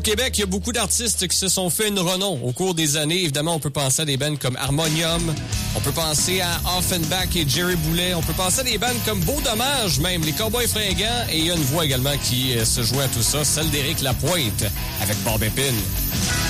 Au Québec, il y a beaucoup d'artistes qui se sont fait une renom au cours des années. Évidemment, on peut penser à des bands comme Harmonium, on peut penser à Offenbach et Jerry Boulet, on peut penser à des bands comme Beau Dommage, même les Cowboys Fringants, et il y a une voix également qui se joint à tout ça, celle d'Éric Lapointe avec Bob Épine.